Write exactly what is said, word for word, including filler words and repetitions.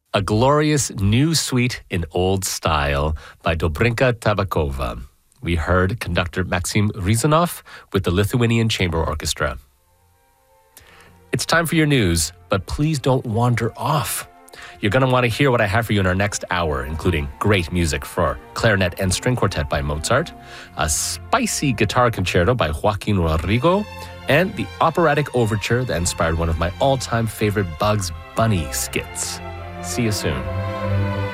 A Glorious New Suite in Old Style by Dobrinka Tabakova. We heard conductor Maxim Rizanov with the Lithuanian Chamber Orchestra. It's time for your news, but please don't wander off. You're going to want to hear what I have for you in our next hour, including great music for clarinet and string quartet by Mozart, a spicy guitar concerto by Joaquin Rodrigo, and the operatic overture that inspired one of my all-time favorite Bugs Bunny skits. See you soon.